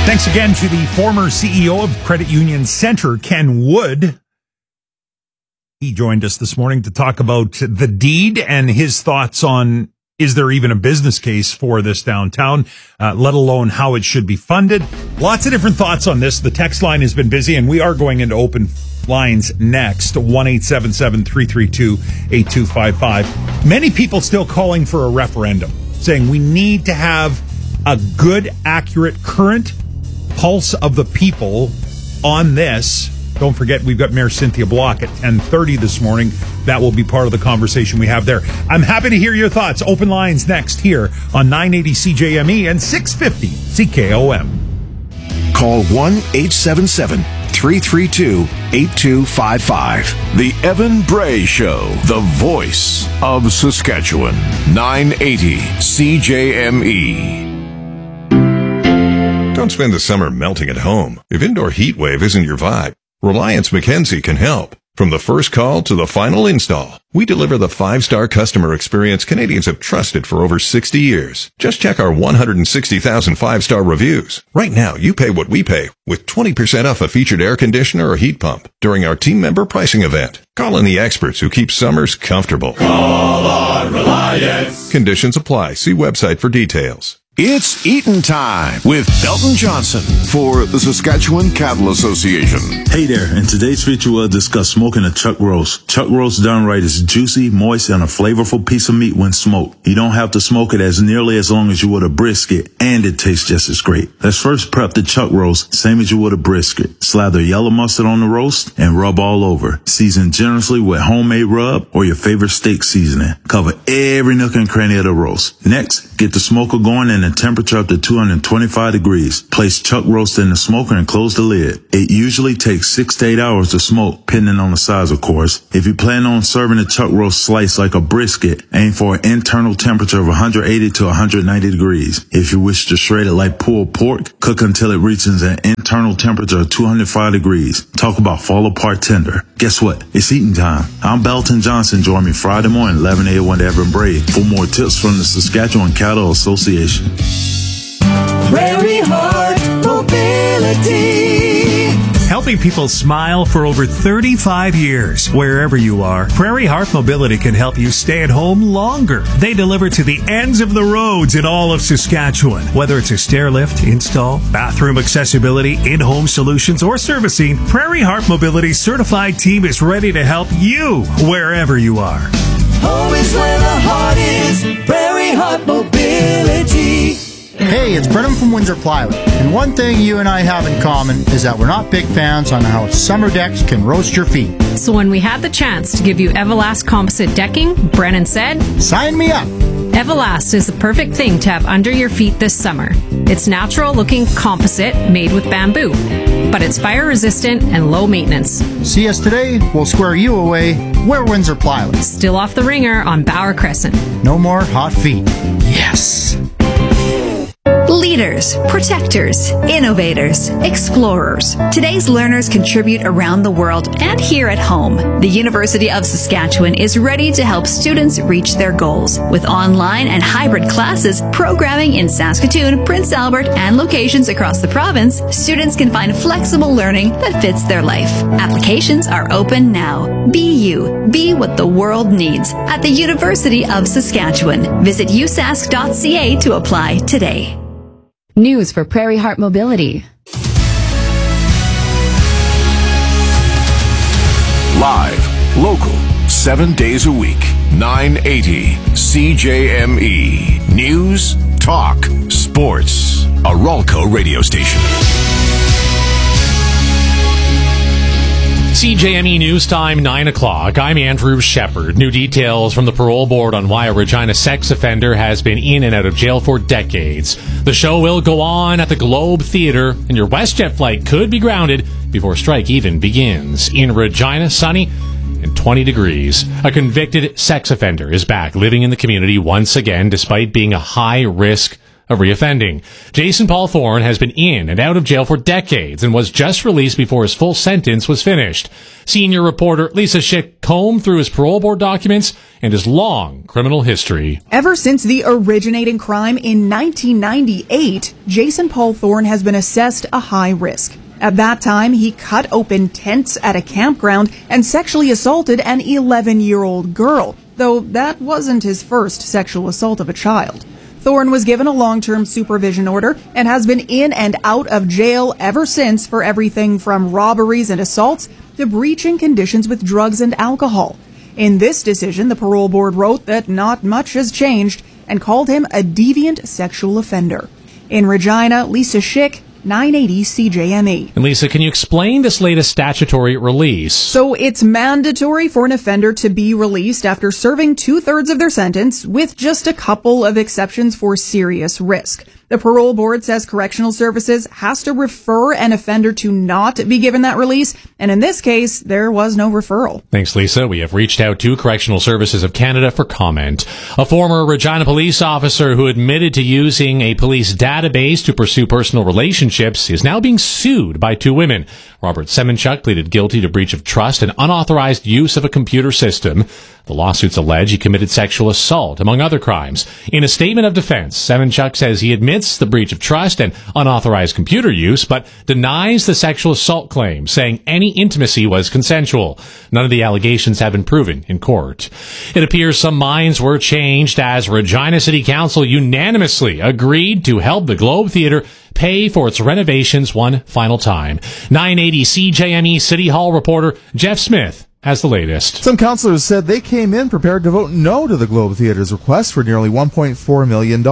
Thanks again to the former CEO of Credit Union Center, Ken Wood. He joined us this morning to talk about the deed and his thoughts on, is there even a business case for this downtown, let alone how it should be funded. Lots of different thoughts on this. The text line has been busy, and we are going into open lines next. 1-877-332-8255. Many people still calling for a referendum, saying we need to have a good, accurate, current pulse of the people on this. Don't forget, we've got Mayor Cynthia Block at 10:30 this morning. That will be part of the conversation we have there. I'm happy to hear your thoughts. Open lines next here on 980 CJME and 650 CKOM. Call 1-877-332-8255. The Evan Bray Show, the voice of Saskatchewan. 980 CJME. Don't spend the summer melting at home. If indoor heat wave isn't your vibe, Reliance Mackenzie can help. From the first call to the final install, we deliver the 5-star customer experience Canadians have trusted for over 60 years. Just check our 160,000 5-star reviews. Right now, you pay what we pay with 20% off a featured air conditioner or heat pump during our team member pricing event. Call in the experts who keep summers comfortable. Call on Reliance. Conditions apply. See website for details. It's Eatin' Time with Belton Johnson for the Saskatchewan Cattle Association. Hey there, in today's feature we'll discuss smoking a chuck roast. Chuck roast done right is juicy, moist, and a flavorful piece of meat when smoked. You don't have to smoke it as nearly as long as you would a brisket, and it tastes just as great. Let's first prep the chuck roast, same as you would a brisket. Slather yellow mustard on the roast and rub all over. Season generously with homemade rub or your favorite steak seasoning. Cover every nook and cranny of the roast. Next, get the smoker going and the temperature up to 225 degrees. Place chuck roast in the smoker and close the lid. It usually takes 6 to 8 hours to smoke, depending on the size, of course. If you plan on serving a chuck roast slice like a brisket, aim for an internal temperature of 180 to 190 degrees. If you wish to shred it like pulled pork, cook until it reaches an internal temperature of 205 degrees. Talk about fall apart tender. Guess what? It's eating time. I'm Belton Johnson. Join me Friday morning, 11 a.m. with Evan Bray for more tips from the Saskatchewan Cattle Association. Prairie Heart Mobility. Helping people smile for over 35 years. Wherever you are, Prairie Heart Mobility can help you stay at home longer. They deliver to the ends of the roads in all of Saskatchewan. Whether it's a stair lift, install, bathroom accessibility, in-home solutions, or servicing, Prairie Heart Mobility's certified team is ready to help you wherever you are. Home is where the heart is. Prairie Heart Mobility. Hey, it's Brennan from Windsor Plywood, and one thing you and I have in common is that we're not big fans on how summer decks can roast your feet. So when we had the chance to give you Everlast composite decking, Brennan said, "Sign me up!" Everlast is the perfect thing to have under your feet this summer. It's natural-looking composite made with bamboo, but it's fire-resistant and low maintenance. See us today, we'll square you away. We're Windsor Plywood. Still off the ringer on Bauer Crescent. No more hot feet. Yes! Leaders, protectors, innovators, explorers. Today's learners contribute around the world and here at home. The University of Saskatchewan is ready to help students reach their goals. With online and hybrid classes, programming in Saskatoon, Prince Albert, and locations across the province, students can find flexible learning that fits their life. Applications are open now. Be you. Be what the world needs at the University of Saskatchewan. Visit usask.ca to apply today. News for Prairie Heart Mobility. Live, local, 7 days a week. 980 CJME. News, talk, sports. A Ralco radio station. CJME News Time, 9 o'clock. I'm Andrew Shepard. New details from the parole board on why a Regina sex offender has been in and out of jail for decades. The show will go on at the Globe Theatre, and your WestJet flight could be grounded before strike even begins. In Regina, sunny and 20 degrees. A convicted sex offender is back living in the community once again, despite being a high-risk of reoffending. Jason Paul Thorne has been in and out of jail for decades and was just released before his full sentence was finished. Senior reporter Lisa Schick combed through his parole board documents and his long criminal history. Ever since the originating crime in 1998, Jason Paul Thorne has been assessed a high risk. At that time, he cut open tents at a campground and sexually assaulted an 11-year-old girl, though that wasn't his first sexual assault of a child. Thorne was given a long-term supervision order and has been in and out of jail ever since for everything from robberies and assaults to breaching conditions with drugs and alcohol. In this decision, the parole board wrote that not much has changed and called him a deviant sexual offender. In Regina, Lisa Schick, 980 CJME. And Lisa, can you explain this latest statutory release? So it's mandatory for an offender to be released after serving 2/3 of their sentence, with just a couple of exceptions for serious risk. The parole board says correctional services has to refer an offender to not be given that release, and in this case, there was no referral. Thanks, Lisa. We have reached out to Correctional Services of Canada for comment. A former Regina police officer who admitted to using a police database to pursue personal relationships is now being sued by two women. Robert Semenchuk pleaded guilty to breach of trust and unauthorized use of a computer system. The lawsuits allege he committed sexual assault, among other crimes. In a statement of defense, Semenchuk says he admits the breach of trust and unauthorized computer use, but denies the sexual assault claim, saying any intimacy was consensual. None of the allegations have been proven in court. It appears some minds were changed as Regina City Council unanimously agreed to help the Globe Theatre pay for its renovations one final time. 980 CJME City Hall reporter Jeff Smith has the latest. Some councillors said they came in prepared to vote no to the Globe Theatre's request for nearly $1.4 million.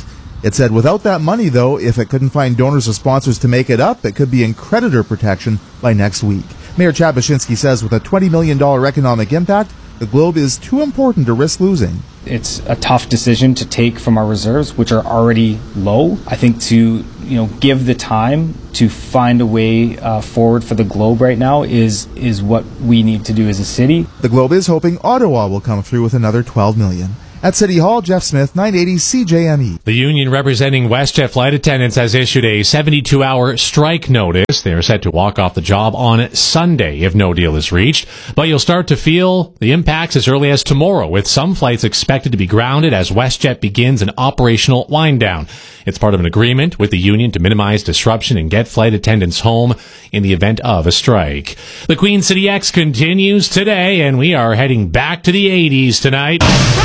It said without that money, though, if it couldn't find donors or sponsors to make it up, it could be in creditor protection by next week. Mayor Chad Baczynski says with a $20 million economic impact, the Globe is too important to risk losing. It's a tough decision to take from our reserves, which are already low. I think to give the time to find a way forward for the Globe right now is what we need to do as a city. The Globe is hoping Ottawa will come through with another $12 million. At City Hall, Jeff Smith, 980 CJME. The union representing WestJet flight attendants has issued a 72-hour strike notice. They are set to walk off the job on Sunday if no deal is reached. But you'll start to feel the impacts as early as tomorrow, with some flights expected to be grounded as WestJet begins an operational wind-down. It's part of an agreement with the union to minimize disruption and get flight attendants home in the event of a strike. The Queen City X continues today, and we are heading back to the 80s tonight.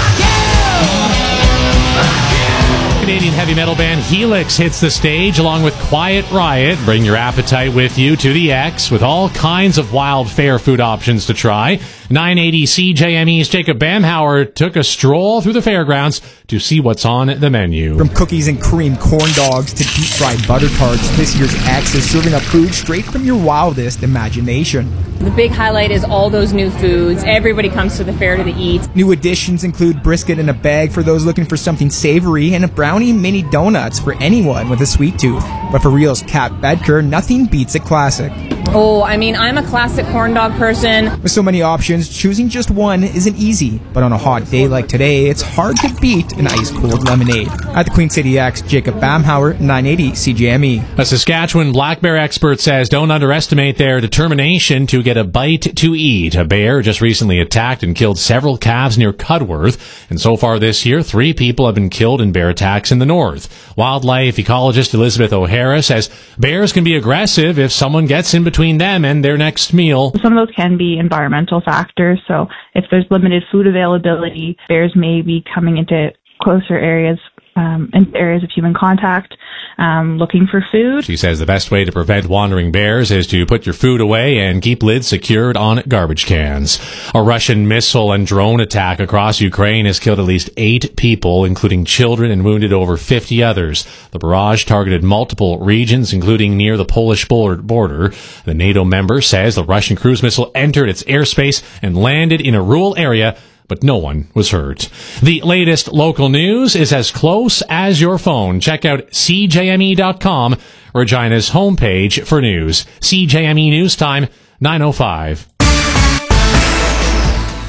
Canadian heavy metal band Helix hits the stage along with Quiet Riot. Bring your appetite with you to the X with all kinds of wild fair food options to try. 980 CJME's Jacob Bamhauer took a stroll through the fairgrounds to see what's on the menu. From cookies and cream corn dogs to deep-fried butter tarts, this year's X is serving up food straight from your wildest imagination. The big highlight is all those new foods. Everybody comes to the fair to eat. New additions include brisket in a bag for those looking for something savory and a brownie mini donuts for anyone with a sweet tooth. But for real's Kat Bedker, nothing beats a classic. Oh, I'm a classic corn dog person. With so many options, choosing just one isn't easy. But on a hot day like today, it's hard to beat an ice-cold lemonade. At the Queen City X, Jacob Bamhauer, 980 CJME. A Saskatchewan black bear expert says don't underestimate their determination to get a bite to eat. A bear just recently attacked and killed several calves near Cudworth. And so far this year, 3 people have been killed in bear attacks in the north. Wildlife ecologist Elizabeth O'Hara says bears can be aggressive if someone gets in between them and their next meal. Some of those can be environmental factors. So if there's limited food availability, bears may be coming into closer areas, in areas of human contact, looking for food. She says the best way to prevent wandering bears is to put your food away and keep lids secured on garbage cans. A Russian missile and drone attack across Ukraine has killed at least 8 people, including children, and wounded over 50 others. The barrage targeted multiple regions, including near the Polish border. The NATO member says the Russian cruise missile entered its airspace and landed in a rural area, but no one was hurt. The latest local news is as close as your phone. Check out CJME.com, Regina's homepage for news. CJME News Time, 9:05.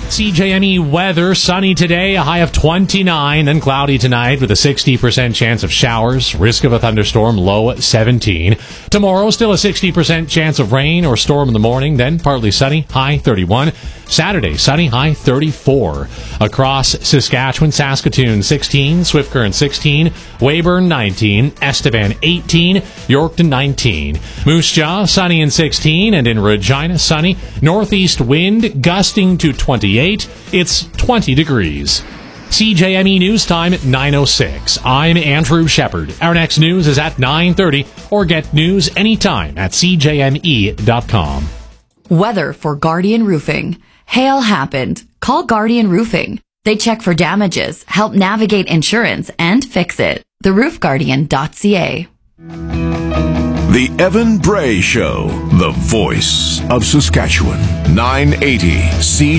CJME weather, sunny today, a high of 29, then cloudy tonight with a 60% chance of showers, risk of a thunderstorm, low at 17. Tomorrow, still a 60% chance of rain or storm in the morning, then partly sunny, high 31. Saturday, sunny, high 34. Across Saskatchewan, Saskatoon 16, Swift Current 16, Weyburn 19, Estevan 18, Yorkton 19. Moose Jaw, sunny and 16, and in Regina, sunny. Northeast wind gusting to 28. It's 20 degrees. CJME News Time at 9:06. I'm Andrew Shepard. Our next news is at 9:30, or get news anytime at cjme.com. Weather for Guardian Roofing. Hail happened. Call Guardian Roofing. They check for damages, help navigate insurance, and fix it. TheRoofGuardian.ca. The Evan Bray Show, the voice of Saskatchewan. 980 CJME.